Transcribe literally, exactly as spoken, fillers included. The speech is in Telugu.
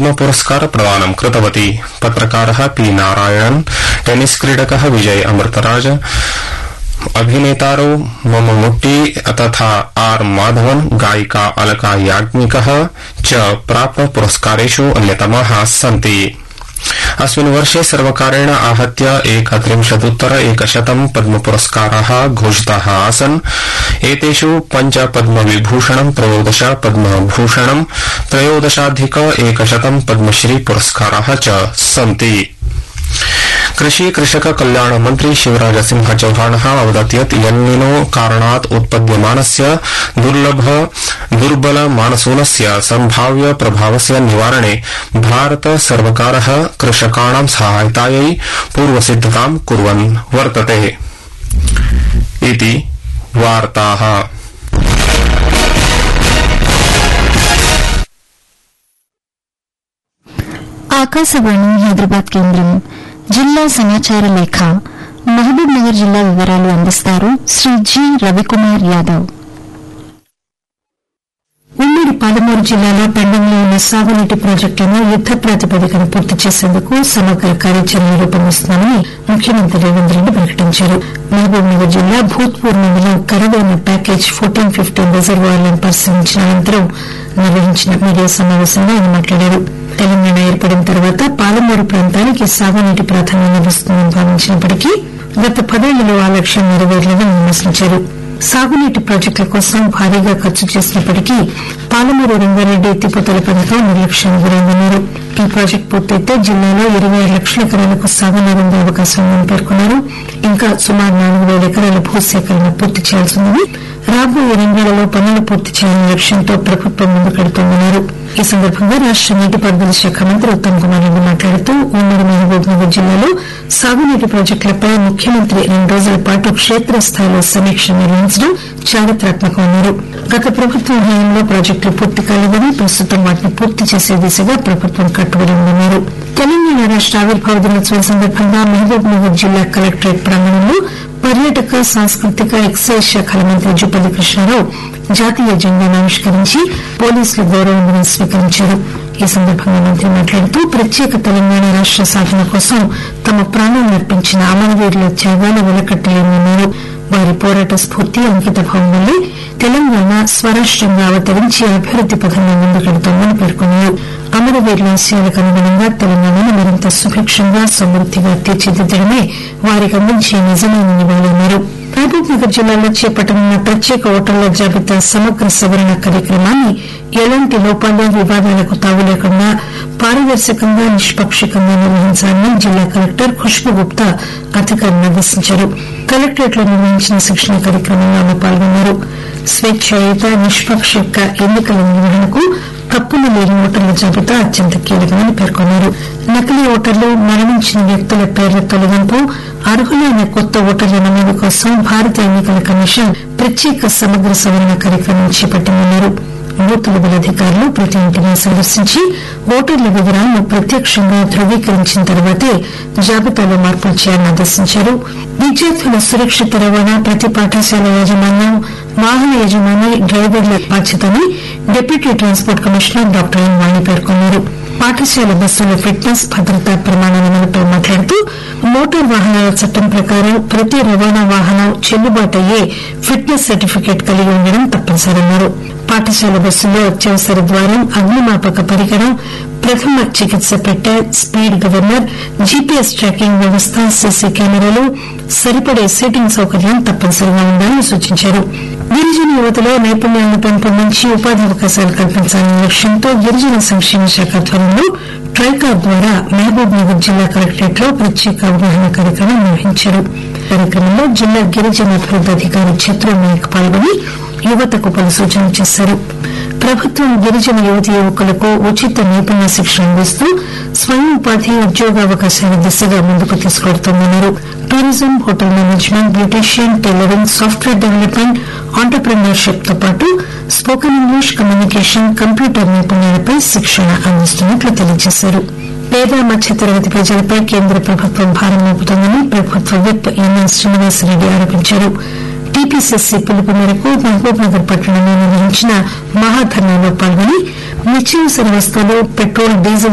पद्म पुरस्कार प्रदानं कृतवती। पत्रकारः पी नारायणन्, टेनिस क्रीडकः विजय अमृतराज, अभिनेतारो मम्मूट्टी तथा आर माधवन, गायिका अलका याज्ञिकः च प्राप्त पुरस्कारेषु अन्यतमाः सन्ति। अस्मिन् वर्षे सर्वकारेण आहत्य एकत्रिंशदुत्तर एकशतं पद्मपुरस्काराः घोषिताः आसन्। एतेषु पञ्च पद्मविभूषणं, त्रयोदश पद्मभूषणं, त्रयोदशाधिक एकशतं पद्मश्री पुरस्काराः च सन्ति। कृषि कृषक कल्याण मंत्री शिवराज सिंह चौहानः अवदत् यत् एल्निनो कारणात् उत्पद्यमानस्य दुर्लभ दुर्बल मानसूनस्य सम्भाव्य प्रभावस्य निवारणे भारत सर्वकारः कृषकाणां सहायतायै पूर्वसिद्धतां कुर्वन् वर्तते। इति वार्ताः। ఆకాశవాణి హైదరాబాద్ కేంద్రం జిల్లా సమాచార లేఖ మహబూబ్ నగర్ జిల్లా వివరాలు అందిస్తారు శ్రీ జి రవికుమార్ యాదవ్. ఉమ్మడి పాలమూరు జిల్లాలో పెండింగ్లో ఉన్న సాగునీటి ప్రాజెక్టులను యుద్ద ప్రాతిపదికన పూర్తి చేసేందుకు సమగ్ర కార్యాచరణ రూపొందిస్తున్నామని ముఖ్యమంత్రి రేవంత్ రెడ్డి ప్రకటించారు. మహబూబ్ నగర్ జిల్లా భూత్పూర్ మండలం కరవైన ప్యాకేజ్ ఫోర్టీన్ ఫిఫ్టీన్ రిజర్వాయర్లను పరిశీలించిన అనంతరం నిర్వహించిన మీడియా సమావేశంలో ఆయన మాట్లాడారు. తెలంగాణ ఏర్పడిన తర్వాత పాలమూరు ప్రాంతానికి సాగునీటి ప్రాధాన్యం లభిస్తుందని భావించినప్పటికీ గత పదేళ్లలో ఆ లక్ష్యం నెరవేరలేదని విమర్శించారు. సాగునీటి ప్రాజెక్టుల కోసం భారీగా ఖర్చు చేసినప్పటికీ పాలమూరు రంగారెడ్డి ఎత్తిపోతల పథకం నిర్లక్ష్యానికి గురైందన్నారు. ఈ ప్రాజెక్టు పూర్తయితే జిల్లాలో ఇరవై ఆరు లక్షల ఎకరాలకు సాగునీరు అందే అవకాశం ఉందని పేర్కొన్నారు. ఇంకా సుమారు నాలుగు వేల ఎకరాల భూసేకరణ పూర్తి చేయాల్సి ఉందని, రాబోయే రెండేళ్లలో పనులు పూర్తి చేయాలనే లక్ష్యంతో ప్రభుత్వం ముందుకెడుతోందన్నారు. ఈ సందర్భంగా రాష్ట నీటిపారుదల శాఖ మంత్రి ఉత్తమ్ కుమార్ రెడ్డి మాట్లాడుతూ ఉమ్మడి మహబూబ్ నగర్ జిల్లాలో సాగునీటి ప్రాజెక్టులపై ముఖ్యమంత్రి రెండు రోజుల పాటు క్షేత్రస్థాయిలో సమీక్ష నిర్వహించడం చారిత్రాత్మకమన్నారు. గత ప్రభుత్వం హయాంలో ప్రాజెక్టులు పూర్తి కాలేదని, ప్రస్తుతం వాటిని పూర్తి చేసే దిశగా ప్రభుత్వం కట్టుబడి ఉందన్నారు. తెలంగాణ రాష్ట ఆవిర్భావ దినోత్సవం సందర్భంగా మహబూబ్ నగర్ జిల్లా కలెక్టరేట్ ప్రాంగణంలో పర్యాటక, సాంస్కృతిక, ఎక్సైజ్ శాఖల మంత్రి జుపల్లి కృష్ణారావు జాతీయ జెండాను ఆవిష్కరించి పోలీసుల గౌరవంగా స్వీకరించారు. ఈ సందర్భంగా మంత్రి మాట్లాడుతూ ప్రత్యేక తెలంగాణ రాష్ట సాధన కోసం తమ ప్రాణాలను అర్పించిన అమరవీరుల త్యాగాలు వెలకట్టలేమన్నారు. వారి పోరాట స్ఫూర్తి, అంకితభావం వల్లే తెలంగాణ స్వరాష్టంగా అవతరించి అభివృద్ది పథంలో ముందుకెడుతోందని పేర్కొన్నారు. అమరవీరుల ఆశయాలకు అనుగుణంగా తెలంగాణను మరింత సుభిక్షంగా, సమృద్దిగా తీర్చిదిద్దడమే వారికి అందించే నిజమైన నివాళులన్నారు. మహబూబ్ నగర్ జిల్లాలో చేపట్టనున్న ప్రత్యేక ఓటర్ల జాబితా సమగ్ర సవరణ కార్యక్రమాన్ని ఎలాంటి లోపాలు, వివాదాలకు తావు లేకుండా పారదర్శకంగా, నిష్పాక్షికంగా నిర్వహించాలని జిల్లా కలెక్టర్ ఖుష్బూ గుప్తా అధికారులను ఆదేశించారు. కలెక్టరేట్ లో నిర్వహించిన శిక్షణ కార్యక్రమంలో ఆమె పాల్గొన్నారు. స్వేచ్ఛాయుత, నిష్పాక్షిక ఎన్నికల నిర్వహణకు తప్పులు లేని ఓటర్ల జాబితా అత్యంత కీలకమని పేర్కొన్నారు. నకిలీ ఓటర్లు, మరణించిన వ్యక్తుల పేర్ల తొలగింపు, అర్హులైన కొత్త ఓటర్ల నమోదు కోసం భారత ఎన్నికల కమిషన్ ప్రత్యేక సమగ్ర సవరణ కార్యక్రమం చేపట్టిందన్నారు. బూత్ లెవెల్ అధికారులు ప్రతి ఇంటిని సందర్శించి ఓటర్ల వివరాలను ప్రత్యక్షంగా ధృవీకరించిన తర్వాతే జాబితాలో మార్పులు చేయాలని ఆదేశించారు. విద్యార్థుల సురక్షిత రవాణా ప్రతి పాఠశాల యాజమాన్యం, వాహన యజమాని, డ్రైవర్ల బాధ్యతని deputy transport commissioner doctor N వాణి పేర్కొన్నారు. పాఠశాల బస్సుల ఫిట్నెస్, భద్రతా ప్రమాణాల అమలుపై మాట్లాడుతూ మోటార్ వాహనాల చట్టం ప్రకారం ప్రతి రవాణా వాహనం చెల్లుబాటు అయ్యే ఫిట్నెస్ సర్టిఫికేట్ కలిగి ఉండడం తప్పనిసరన్నారు. పాఠశాల బస్సుల్లో అత్యవసర ద్వారం, అగ్నిమాపక పరికరం, ప్రథమ చికిత్స పెట్టె, స్పీడ్ గవర్నర్, జీపీఎస్ ట్రాకింగ్ వ్యవస్థ, సీసీ కెమెరాలు, సరిపడే సీటింగ్ సౌకర్యం తప్పనిసరిగా ఉండాలని సూచించారు. గిరిజన యువతలో నైపుణ్యాలను పెంపొందించి ఉపాధి అవకాశాలు కల్పించాలనే లక్ష్యంతో గిరిజన సంక్షేమ శాఖ ఆధ్వర్యంలో ట్రైకార్ ద్వారా మహబూబ్ నగర్ జిల్లా కలెక్టరేట్ లో ప్రత్యేక అవగాహన కార్యక్రమం నిర్వహించారు. కార్యక్రమంలో జిల్లా గిరిజన అభివృద్ది అధికారి ఛత్రూ నాయక్ పాల్గొని యువతకు పలు సూచనలు చేశారు. ప్రభుత్వం గిరిజన యువతీ యువకులకు ఉచిత నైపుణ్య శిక్షణ అందిస్తూ స్వయం ఉపాధి, ఉద్యోగావకాశాల దిశగా ముందుకు తీసుకెడుతోందన్నారు. Tourism, hotel management, beautician, tailoring, software development, entrepreneurship తో పాటు స్పోకెన్ ఇంగ్లీష్, కమ్యూనికేషన్, కంప్యూటర్ నైపుణ్యాలపై శిక్షణ అందిస్తున్నట్లు తెలియజేశారు. పేద, మధ్యతరగతి ప్రజలపై కేంద్ర ప్రభుత్వం భారం మోపుతోందని ప్రభుత్వ విప్ ఎన్ఎన్ శ్రీనివాసరెడ్డి ఆరోపించారు. టీపీసీసీ పిలుపు మేరకు మహబూబ్ నగర్ పట్టణంలో నిర్వహించిన మహాధర్నాలో పాల్గొని నిత్యావసర వస్తువులు, పెట్రోల్, డీజిల్